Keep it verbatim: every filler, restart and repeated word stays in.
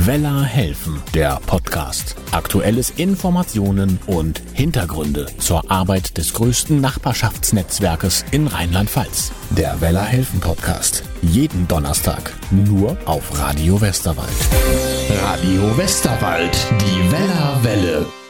Weller helfen, der Podcast. Aktuelles Informationen und Hintergründe zur Arbeit des größten Nachbarschaftsnetzwerkes in Rheinland-Pfalz. Der Weller helfen Podcast. Jeden Donnerstag nur auf Radio Westerwald. Radio Westerwald, die Weller Welle.